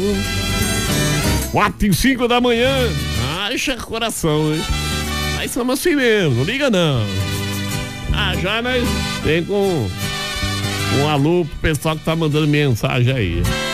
4h05 da manhã. Haja coração, hein? Aí somos assim mesmo, não liga não. Já nós vem com um alô pro pessoal que tá mandando mensagem aí.